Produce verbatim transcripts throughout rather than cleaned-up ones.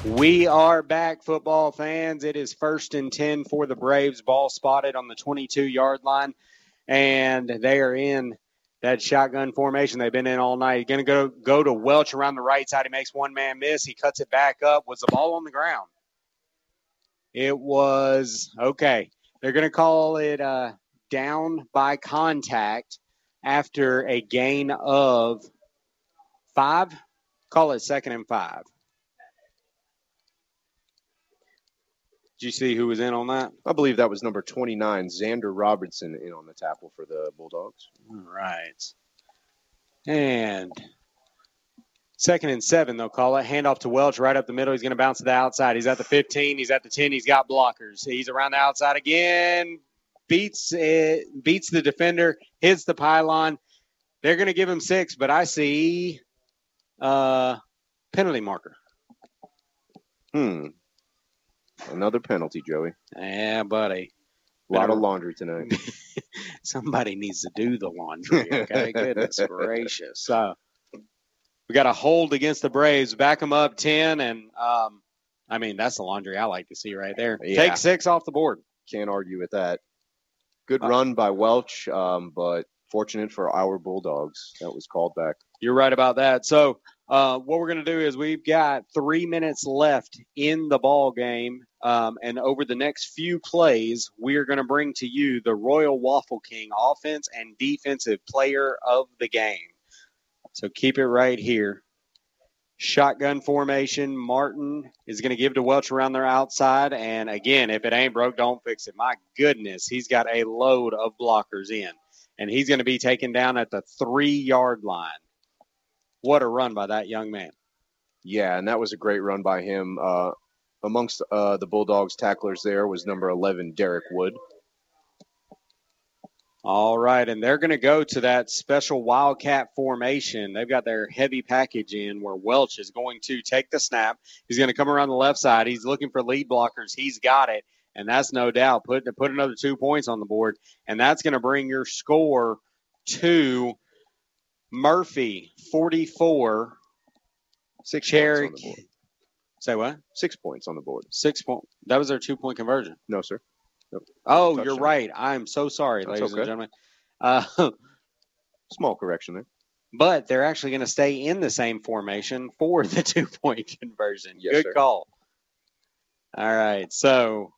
We are back, football fans. It is first and ten for the Braves. Ball spotted on the twenty-two-yard line, and they are in that shotgun formation they've been in all night. Going to go go to Welch around the right side. He makes one man miss. He cuts it back up. Was the ball on the ground? It was, okay. They're going to call it uh, down by contact after a gain of five. Call it second and five. Did you see who was in on that? I believe that was number twenty-nine, Xander Robertson, in on the tackle for the Bulldogs. All right. And second and seven, they'll call it. Handoff to Welch right up the middle. He's going to bounce to the outside. He's at the fifteen. He's at the ten. He's got blockers. He's around the outside again. Beats it, beats the defender. Hits the pylon. They're going to give him six, but I see uh, penalty marker. Hmm. Another penalty, Joey. Yeah, buddy. A lot of laundry tonight. Somebody needs to do the laundry, okay? Goodness gracious. So we got a hold against the Braves. Back them up ten, and, um, I mean, that's the laundry I like to see right there. Yeah. Take six off the board. Can't argue with that. Good uh, run by Welch, um, but fortunate for our Bulldogs. That was called back. You're right about that. So uh, what we're going to do is we've got three minutes left in the ball game. Um, and over the next few plays, we are going to bring to you the Royal Waffle King offense and defensive player of the game. So keep it right here. Shotgun formation. Martin is going to give to Welch around their outside. And, again, if it ain't broke, don't fix it. My goodness, he's got a load of blockers in. And he's going to be taken down at the three-yard line. What a run by that young man. Yeah, and that was a great run by him. Uh, amongst uh, the Bulldogs tacklers there was number eleven, Derek Wood. All right, and they're going to go to that special Wildcat formation. They've got their heavy package in where Welch is going to take the snap. He's going to come around the left side. He's looking for lead blockers. He's got it, and that's no doubt. Put, put another two points on the board, and that's going to bring your score to Murphy, forty-four. Six Cherry. points on the board. Say what? Six points on the board. Six point. That was their two-point conversion. No, sir. Nope. Oh, Touchdown. You're right. I'm so sorry, That's ladies okay. and gentlemen. Uh, Small correction there. But they're actually going to stay in the same formation for the two-point conversion. Yes, Good sir. call. All right, so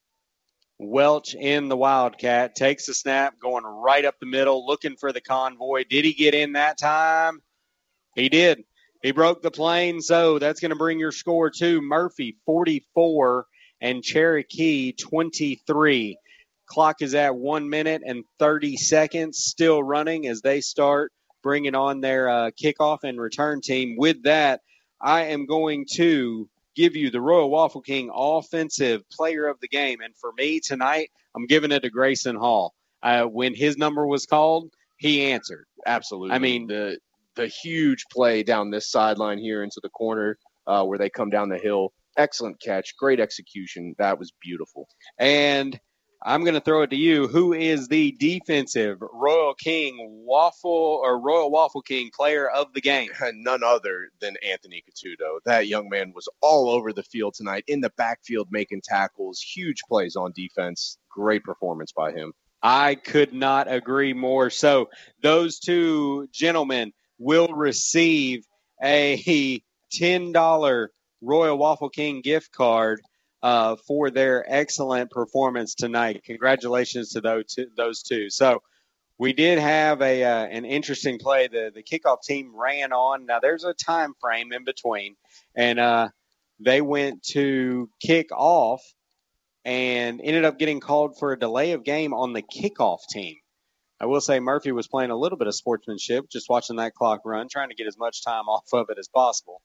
Welch in the Wildcat, takes the snap, going right up the middle, looking for the convoy. Did he get in that time? He did. He broke the plane, so that's going to bring your score to Murphy, forty-four, and Cherokee, twenty-three. Clock is at one minute and thirty seconds, still running as they start bringing on their uh, kickoff and return team. With that, I am going to give you the Royal Waffle King offensive player of the game. And for me tonight, I'm giving it to Grayson Hall. Uh, when his number was called, he answered. Absolutely. I mean, the the huge play down this sideline here into the corner uh, where they come down the hill. Excellent catch. Great execution. That was beautiful. And I'm going to throw it to you. Who is the defensive Royal King Waffle or Royal Waffle King player of the game? None other than Anthony Catudo. That young man was all over the field tonight, in the backfield making tackles, huge plays on defense. Great performance by him. I could not agree more. So those two gentlemen will receive a ten dollars Royal Waffle King gift card uh, for their excellent performance tonight. Congratulations to those two. Those two. So we did have a uh, an interesting play. The the kickoff team ran on. Now there's a time frame in between, and uh, they went to kick off and ended up getting called for a delay of game on the kickoff team. I will say Murphy was playing a little bit of sportsmanship, just watching that clock run, trying to get as much time off of it as possible.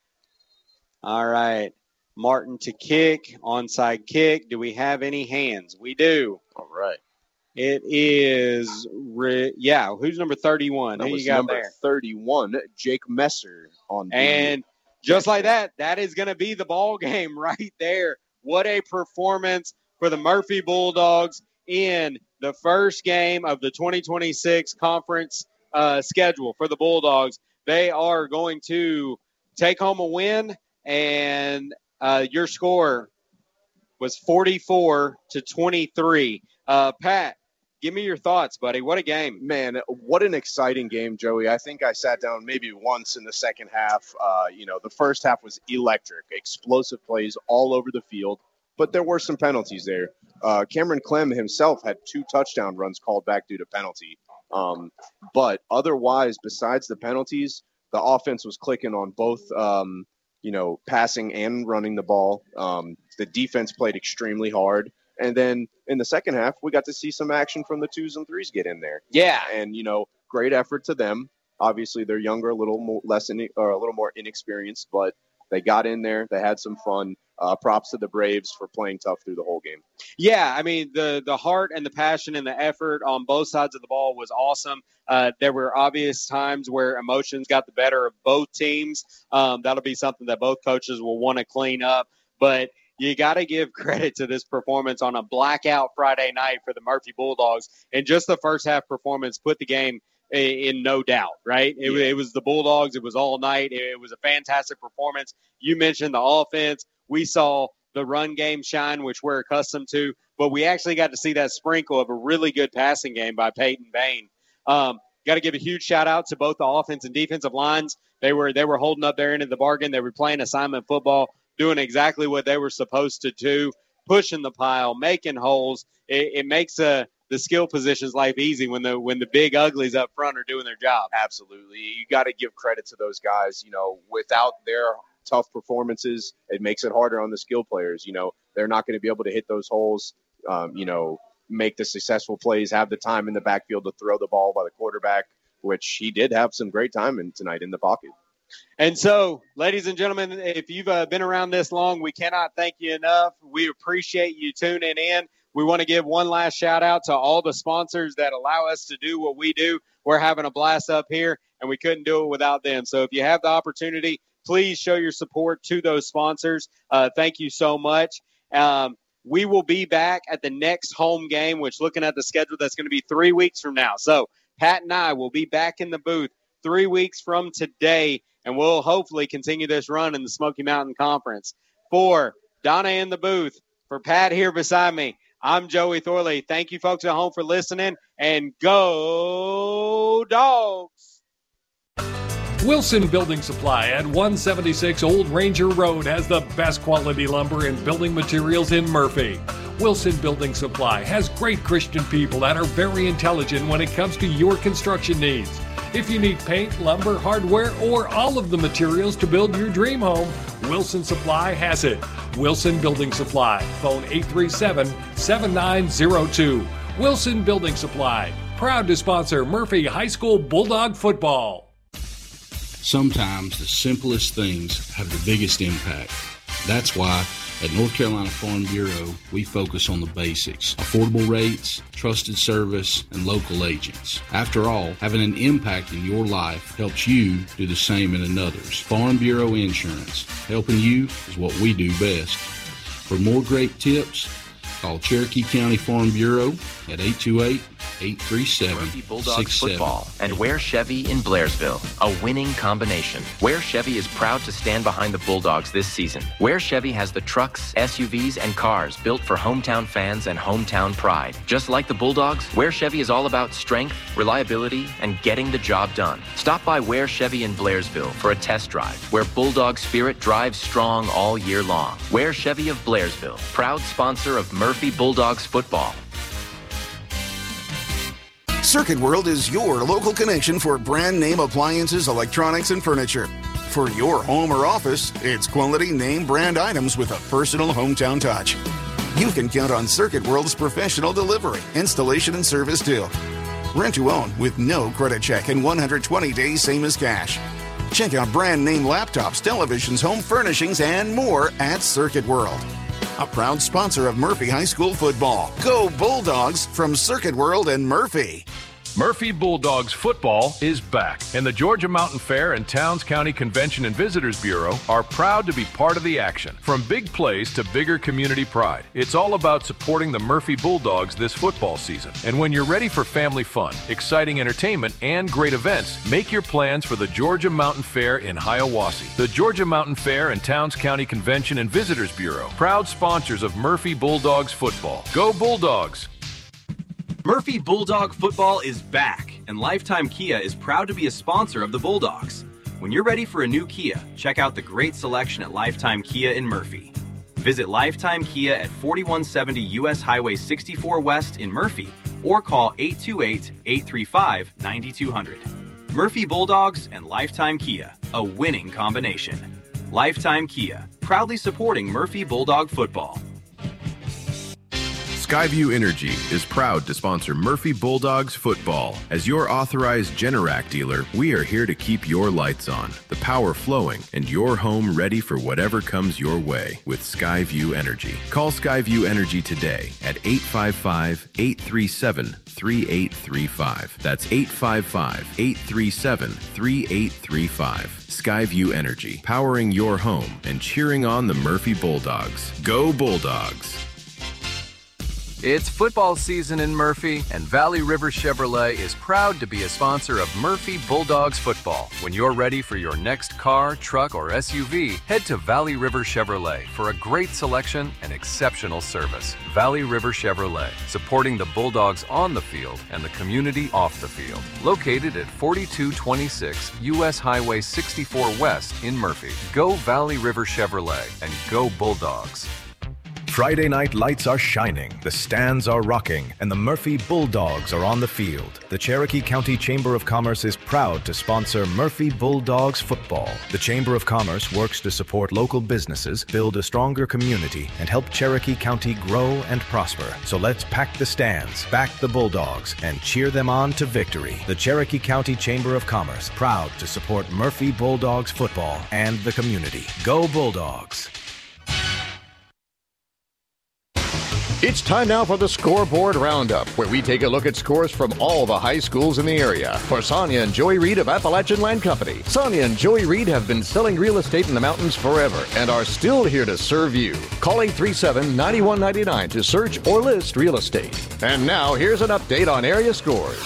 All right. Martin to kick, onside kick. Do we have any hands? We do. All right. It is, re- yeah, who's number thirty-one? That Who was you got number there? thirty-one, Jake Messer. on. The And just like that, that is going to be the ball game right there. What a performance for the Murphy Bulldogs in the first game of the twenty twenty-six conference uh, schedule for the Bulldogs. They are going to take home a win, and uh, your score was forty-four to twenty-three. Uh, Pat, give me your thoughts, buddy. What a game. Man, what an exciting game, Joey. I think I sat down maybe once in the second half. Uh, you know, the first half was electric, explosive plays all over the field, but there were some penalties there. Uh, Cameron Clem himself had two touchdown runs called back due to penalty. Um, but otherwise, besides the penalties, the offense was clicking on both, um, you know, passing and running the ball. Um, the defense played extremely hard. And then in the second half, we got to see some action from the twos and threes get in there. Yeah. And, you know, great effort to them. Obviously, they're younger, a little more, less in, or a little more inexperienced, but they got in there. They had some fun. Uh, props to the Braves for playing tough through the whole game. Yeah, I mean, the the heart and the passion and the effort on both sides of the ball was awesome. Uh, there were obvious times where emotions got the better of both teams. Um, that'll be something that both coaches will want to clean up. But you got to give credit to this performance on a blackout Friday night for the Murphy Bulldogs. And just the first half performance put the game in no doubt, right? It, yeah. it was the Bulldogs. It was all night. It was a fantastic performance. You mentioned the offense. We saw the run game shine, which we're accustomed to, but we actually got to see that sprinkle of a really good passing game by Peyton Bain. Um, got to give a huge shout out to both the offense and defensive lines. They were they were holding up their end of the bargain. They were playing assignment football, doing exactly what they were supposed to do, pushing the pile, making holes. It, it makes a the skill positions life easy when the when the big uglies up front are doing their job. Absolutely. You got to give credit to those guys. You know, without their tough performances, it makes it harder on the skill players. You know, they're not going to be able to hit those holes, um, you know, make the successful plays, have the time in the backfield to throw the ball by the quarterback, which he did have some great time in tonight in the pocket. And so, ladies and gentlemen, if you've uh, been around this long, we cannot thank you enough. We appreciate you tuning in. We want to give one last shout out to all the sponsors that allow us to do what we do. We're having a blast up here, and we couldn't do it without them. So if you have the opportunity, please show your support to those sponsors. Uh, thank you so much. Um, we will be back at the next home game, which looking at the schedule, that's going to be three weeks from now. So Pat and I will be back in the booth three weeks from today, and we'll hopefully continue this run in the Smoky Mountain Conference. For Donna in the booth, for Pat here beside me, I'm Joey Thorley. Thank you, folks at home, for listening, and go Dogs! Wilson Building Supply at one seventy-six Old Ranger Road has the best quality lumber and building materials in Murphy. Wilson Building Supply has great Christian people that are very intelligent when it comes to your construction needs. If you need paint, lumber, hardware, or all of the materials to build your dream home, Wilson Supply has it. Wilson Building Supply. Phone eight three seven, seven nine zero two. Wilson Building Supply. Proud to sponsor Murphy High School Bulldog football. Sometimes the simplest things have the biggest impact. That's why at North Carolina Farm Bureau, we focus on the basics: affordable rates, trusted service, and local agents. After all, having an impact in your life helps you do the same in another's. Farm Bureau Insurance, helping you is what we do best. For more great tips, call Cherokee County Farm Bureau at eight two eight, eight three seven, six seven. Football and Ware Chevy in Blairsville, a winning combination. Ware Chevy is proud to stand behind the Bulldogs this season. Ware Chevy has the trucks, S U Vs, and cars built for hometown fans and hometown pride. Just like the Bulldogs, Ware Chevy is all about strength, reliability, and getting the job done. Stop by Ware Chevy in Blairsville for a test drive, where Bulldog spirit drives strong all year long. Ware Chevy of Blairsville, proud sponsor of Murphy Bulldogs football. Circuit World is your local connection for brand name appliances, electronics, and furniture. For your home or office, it's quality name brand items with a personal hometown touch. You can count on Circuit World's professional delivery, installation, and service too. Rent to own with no credit check and one hundred twenty days same as cash. Check out brand name laptops, televisions, home furnishings, and more at Circuit World. A proud sponsor of Murphy High School football. Go Bulldogs from Circuit World and Murphy. Murphy Bulldogs football is back, and the Georgia Mountain Fair and Towns County Convention and Visitors Bureau are proud to be part of the action. From big plays to bigger community pride, it's all about supporting the Murphy Bulldogs this football season. And when you're ready for family fun, exciting entertainment, and great events, make your plans for the Georgia Mountain Fair in Hiawassee. The Georgia Mountain Fair and Towns County Convention and Visitors Bureau, proud sponsors of Murphy Bulldogs football. Go Bulldogs! Murphy Bulldog football is back, and Lifetime Kia is proud to be a sponsor of the Bulldogs. When you're ready for a new Kia, check out the great selection at Lifetime Kia in Murphy. Visit Lifetime Kia at forty-one seventy U S Highway sixty-four West in Murphy, or call eight two eight, eight three five, nine two zero zero. Murphy Bulldogs and Lifetime Kia, a winning combination. Lifetime Kia, proudly supporting Murphy Bulldog football. Skyview Energy is proud to sponsor Murphy Bulldogs football. As your authorized Generac dealer, we are here to keep your lights on, the power flowing, and your home ready for whatever comes your way with Skyview Energy. Call Skyview Energy today at eight five five, eight three seven, three eight three five. That's eight five five, eight three seven, three eight three five. Skyview Energy, powering your home and cheering on the Murphy Bulldogs. Go Bulldogs! It's football season in Murphy, and Valley River Chevrolet is proud to be a sponsor of Murphy Bulldogs football. When you're ready for your next car, truck, or S U V, head to Valley River Chevrolet for a great selection and exceptional service. Valley River Chevrolet, supporting the Bulldogs on the field and the community off the field. Located at forty-two twenty-six U S Highway sixty-four West in Murphy. Go Valley River Chevrolet and go Bulldogs. Friday night lights are shining, the stands are rocking, and the Murphy Bulldogs are on the field. The Cherokee County Chamber of Commerce is proud to sponsor Murphy Bulldogs football. The Chamber of Commerce works to support local businesses, build a stronger community, and help Cherokee County grow and prosper. So let's pack the stands, back the Bulldogs, and cheer them on to victory. The Cherokee County Chamber of Commerce, proud to support Murphy Bulldogs football and the community. Go Bulldogs! It's time now for the Scoreboard Roundup, where we take a look at scores from all the high schools in the area. For Sonia and Joey Reed of Appalachian Land Company. Sonia and Joey Reed have been selling real estate in the mountains forever and are still here to serve you. Call eight three seven, nine one nine nine to search or list real estate. And now, here's an update on area scores.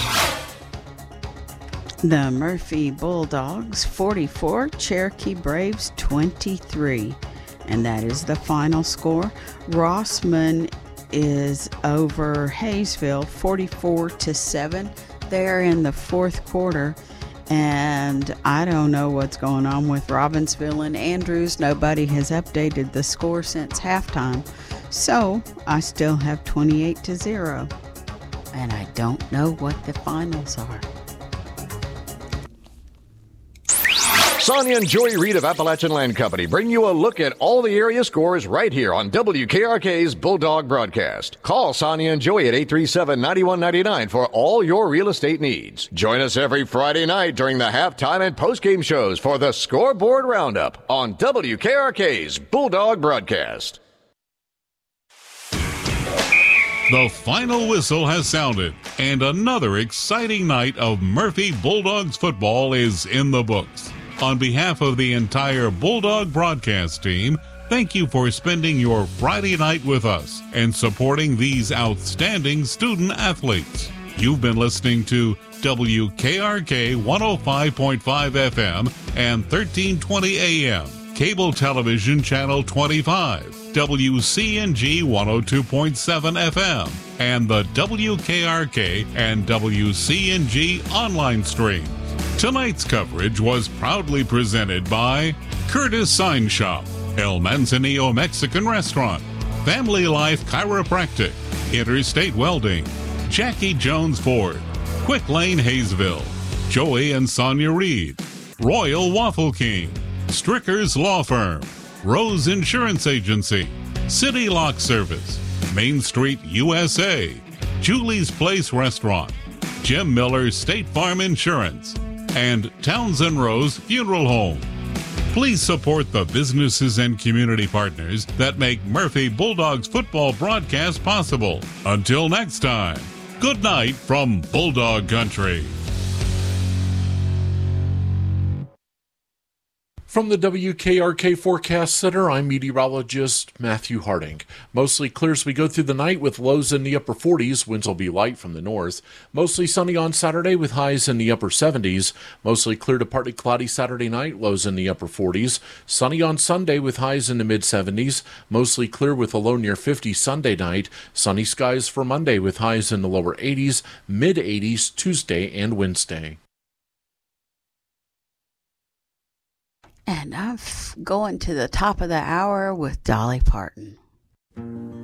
The Murphy Bulldogs forty-four, Cherokee Braves twenty-three. And that is the final score. Rossman is over Hayesville forty-four to seven. They're in the fourth quarter, and I don't know what's going on with Robbinsville and Andrews. Nobody has updated the score since halftime, so I still have twenty-eight to zero, and I don't know what the finals are. Sonia and Joey Reed of Appalachian Land Company bring you a look at all the area scores right here on W K R K's Bulldog Broadcast. Call Sonia and Joey at eight three seven, nine one nine nine for all your real estate needs. Join us every Friday night during the halftime and postgame shows for the Scoreboard Roundup on W K R K's Bulldog Broadcast. The final whistle has sounded, and another exciting night of Murphy Bulldogs football is in the books. On behalf of the entire Bulldog broadcast team, thank you for spending your Friday night with us and supporting these outstanding student athletes. You've been listening to W K R K one oh five point five F M and thirteen twenty A M, Cable Television Channel twenty-five, W C N G one oh two point seven F M, and the W K R K and W C N G online stream. Tonight's coverage was proudly presented by Curtis Sign Shop, El Manzanillo Mexican Restaurant, Family Life Chiropractic, Interstate Welding, Jackie Jones Ford, Quick Lane Hayesville, Joey and Sonia Reed, Royal Waffle King, Stricker's Law Firm, Rose Insurance Agency, City Lock Service, Main Street U S A, Julie's Place Restaurant, Jim Miller State Farm Insurance, and Townsend Rose Funeral Home. Please support the businesses and community partners that make Murphy Bulldogs football broadcast possible. Until next time, Good night from Bulldog Country. From the W K R K Forecast Center, I'm meteorologist Matthew Harding. Mostly clear as we go through the night with lows in the upper forties. Winds will be light from the north. Mostly sunny on Saturday with highs in the upper seventies. Mostly clear to partly cloudy Saturday night, lows in the upper forties. Sunny on Sunday with highs in the mid-seventies. Mostly clear with a low near fifty Sunday night. Sunny skies for Monday with highs in the lower eighties, mid-eighties Tuesday and Wednesday. And I'm going to the top of the hour with Dolly Parton.